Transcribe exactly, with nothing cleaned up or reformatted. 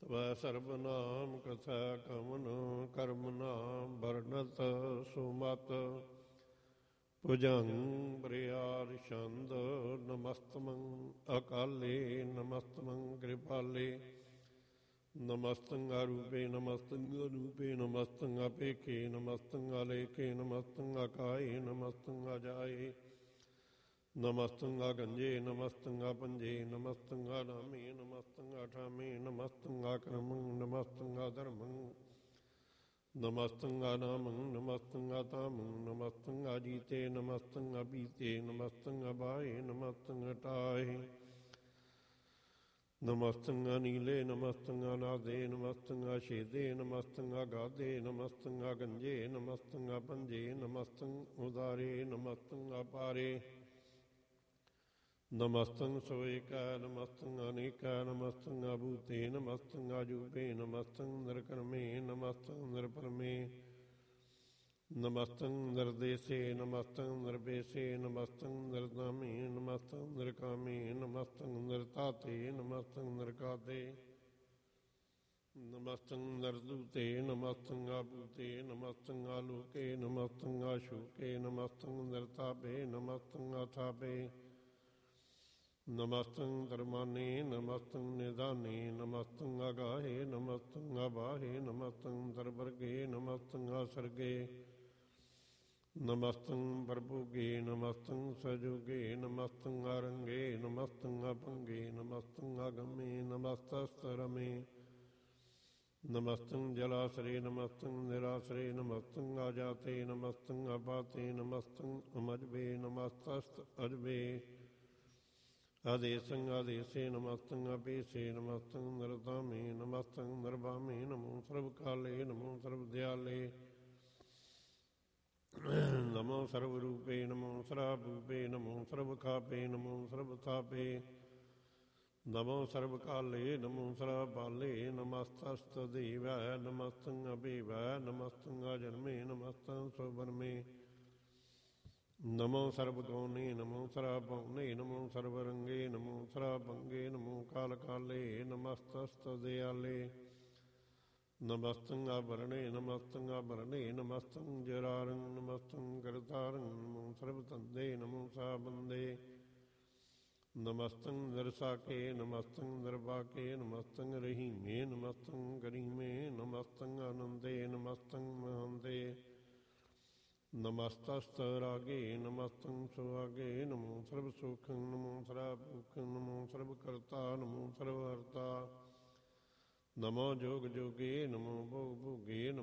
ਵੈ ਸਰਬ ਨਾਮ ਕਥੈ ਕਮਨ ਕਰਮ ਨਾਮ ਵਰਣਤ ਸੁਮਤ ਭੁਜੰਗ ਬਰਿਆਰ ਛੰਦ ਨਮਸਤਮੰ ਅਕਾਲੇ ਨਮਸਤਮੰ ਕਿਰਪਾਲੇ ਨਮਸਤੰ ਅਰੂਪੇ ਨਮਸਤੰ ਅਨੂਪੇ ਨਮਸਤੰ ਅਪੇਖੇ ਨਮਸਤੰ ਅਲੇਖੇ ਨਮਸਤੰ ਅਕਾਏ ਨਮਸਤੰ ਅਜਾਏ ਨਮਸਤੰ ਅਗੰਜੇ ਨਮਸਤੰ ਅਪੰਜੇ ਨਮਸਤੰ ਅਨਾਮੇ ਨਮਸਤੰ ਅਠਾਮੇ ਨਮਸਤੰ ਅਕਰਮੰ ਨਮਸਤੰ ਅਧਰਮੰ ਨਮਸਤੰ ਅਨਾਮੰ ਨਮਸਤੰ ਅਤਾਮੰ ਨਮਸਤੰ ਅਜੀਤੇ ਨਮਸਤੰ ਅਪੀਤੇ ਨਮਸਤੰ ਅਬਾਏ ਨਮਸਤੰ ਅਟਾਏ ਨਮਸਤੰ ਅਨੀਲੇ ਨਮਸਤੰ ਅਨਾਦੇ ਨਮਸਤੰ ਅਛੇਦੇ ਨਮਸਤੰ ਅਗਾਧੇ ਨਮਸਤੰ ਅਗੰਜੇ ਨਮਸਤੰ ਅਪੰਜੇ ਨਮਸਤੰ ਉਦਾਰੇ ਨਮਸਤੰ ਅਪਾਰੇ ਨਮਸਤੰ ਸੋਇਕਾ ਨਮਸਤੰ ਅਨੇਕਾ ਨਮਸਤੰ ਅਭੂਤੇ ਨਮਸਤੰ ਅਜੂਪੇ ਨਮਸਤੰ ਨਿਰਕਰਮੇ ਨਮਸਤੰ ਨਿਰਪਰਮੇ ਨਮਸਤੰ ਨਿਰਦੇਸੇ ਨਮਸਤੰ ਨਿਰਬੇਸੇ ਨਮਸਤੰ ਨਿਰਨਾਮੇ ਨਮਸਤੰ ਨਿਰਕਾਮੇ ਨਮਸਤੰ ਨਿਰਤਾਤੇ ਨਮਸਤੰ ਨਿਰਕਾਤੇ ਨਮਸਤੰ ਨਿਰਦੂਤੇ ਨਮਸਤੰ ਆਭੂਤੇ ਨਮਸਤੰ ਆਲੋਕੇ ਨਮਸਤੰ ਆਸ਼ੂਕੇ ਨਮਸਤੰ ਨਿਰਤਾਪੇ ਨਮਸਤੰ ਅਥਾਪੇ ਨਮਸਤੰ ਧਰਮਾਨੇ ਨਮਸਤੰ ਨਿਦਾਨੇ ਨਮਸਤੰ ਅਗਾਹੇ ਨਮਸਤੰ ਅਬਾਹੇ ਨਮਸਤੰ ਦਰਬਰਗੇ ਨਮਸਤੰ ਅਸਰਗੇ ਨਮਸਤੰ ਪ੍ਰਭੁਗੇ ਨਮਸਤੰ ਸਜੁਗੇ ਨਮਸਤੰ ਅਰੰਗੇ ਨਮਸਤੰ ਅਪੰਗੇ ਨਮਸਤੰ ਅਗਮੇ ਨਮਸਤਸਤਰਮੇ ਨਮਸਤੰ ਜਲਾਸਰੇ ਨਮਸਤੰ ਨਿਰਾਸਰੇ ਨਮਸਤੰ ਆਜਾਤੇ ਨਮਸਤੰ ਅਪਾਤੇ ਨਮਸਤੰ ਅਮਜਬੇ ਨਮਸਤਸਤ ਅਜਬੇ ਆਦੇਸੰ ਆਦੇਸੇ ਨਮਸਤੰ ਅਪੇਸੇ ਨਮਸਤੰ ਨਿਰਤਾਮੇ ਨਮਸਤੰ ਨਿਰਭਾਮੇ ਨਮੋ ਸਰਬ ਕਾਲੇ ਨਮੋ ਸਰਬ ਦਿਆਲੇ ਨਮੋ ਸਰਵ ਰੂਪੇ ਨਮੋ ਸਰਭੂਪੇ ਨਮੋ ਸਰਬ ਖਾਪੇ ਨਮੋ ਸਰਬ ਥਾਪੇ ਨਮੋ ਸਰਬ ਕਾਲੇ ਨਮੋ ਸਰਬ ਬਾਲੇ ਨਮਸਤਸਤ ਦੇਵੈ ਨਮਸਤੰ ਅਭੇਵੈ ਨਮਸਤੰ ਅਜਨਮੇ ਨਮਸਤੰ ਸੁਬਰਮੇ ਨਮੋ ਸਰਬ ਗੌਨੇ ਨਮੋ ਸਰਬ ਭਉਨੇ ਨਮੋ ਸਰਬ ਰੰਗੇ ਨਮੋ ਸਰਬ ਭੰਗੇ ਨਮੋ ਕਾਲ ਕਾਲੇ ਨਮਸਤਸਤ ਦਿਆਲੇ ਨਮਸਤੰ ਆਭਰਣੇ ਨਮਸਤੰ ਆਭਰਣੇ ਨਮਸਤੰ ਜਰਾਰੰ ਨਮਸਤੰ ਕਰਤਾਰੰ ਨਮੋ ਸਰਬ ਧੰਦੇ ਨਮੋ ਸਾਬੰਦੇ ਨਮਸਤੰ ਨਿਰਸਾਕੇ ਨਮਸਤੰ ਨਿਰਵਾਕੇ ਨਮਸਤੰ ਰਹੀਮੇ ਨਮਸਤੰ ਗਰੀਮੇ ਨਮਸਤੰ ਆਨੰਦੇ ਨਮਸਤੰ ਮਹੰਦੇ ਨਮਸਤਸਤ ਰਾਗੇ ਨਮਸਤੰ ਸੁਹਾਗੇ ਨਮੋ ਸਰਬ ਸੁਖੰ ਨਮੋ ਸਰਬ ਭੁਖੰ ਨਮੋ ਸਰਬ ਕਰਤਾ ਨਮੋ ਸਰਬ ਹਰਤਾ ਨਮੋ ਜੋਗ ਜੋਗੇ ਨਮੋ ਭੋਗ ਭੋਗੇ